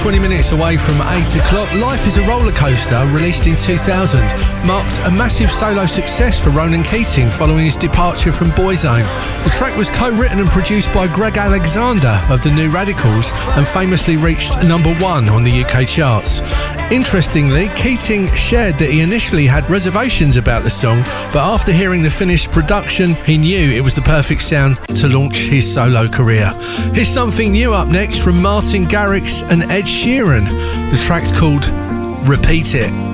20 minutes away from 8 o'clock, Life is a Roller Coaster, released in 2000, marked a massive solo success for Ronan Keating following his departure from Boyzone. The track was co-written and produced by Greg Alexander of the New Radicals and famously reached number 1 on the UK charts. Interestingly, Keating shared that he initially had reservations about the song, but after hearing the finished production, he knew it was the perfect sound to launch his solo career. Here's something new up next from Martin Garrix and Ed Sheeran. The track's called Repeat It.